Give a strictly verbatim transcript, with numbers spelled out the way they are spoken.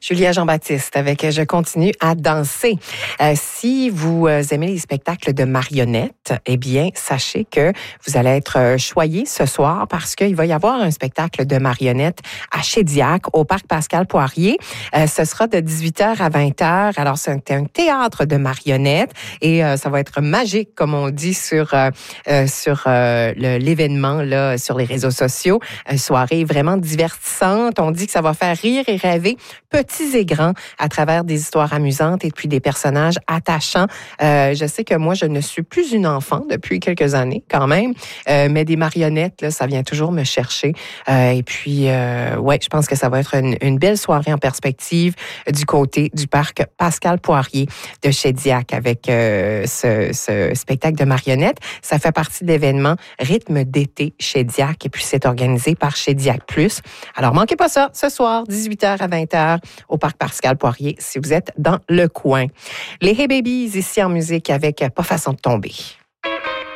Julia Jean-Baptiste avec Je continue à danser. Euh, si vous aimez les spectacles de marionnettes, eh bien, sachez que vous allez être choyés ce soir parce qu'il va y avoir un spectacle de marionnettes à Chédiac, au Parc Pascal-Poirier. Euh, ce sera de dix-huit heures à vingt heures. Alors, c'est un, un théâtre de marionnettes et euh, ça va être magique, comme on dit sur, euh, euh, sur euh, le, l'événement là, sur les réseaux sociaux. Une soirée vraiment divertissante. On dit que ça va faire rire et rêver petits et grands à travers des histoires amusantes et puis des personnages attachants. Euh, je sais que moi, je ne suis plus une enfant depuis quelques années quand même, euh, mais des marionnettes, là, ça vient toujours me chercher. Euh, et puis, euh, ouais, je pense que ça va être une, une belle soirée en perspective du côté du parc Pascal-Poirier de Chédiac avec euh, ce, ce spectacle de marionnettes. Ça fait partie de l'événement Rythme d'été Chédiac et puis c'est organisé par Chédiac Plus. Alors, manquez pas ça ce soir, dix-huit heures à vingt heures au parc Pascal-Poirier si vous êtes dans le coin. Les Hey Babies ici en musique avec Pas façon de tomber.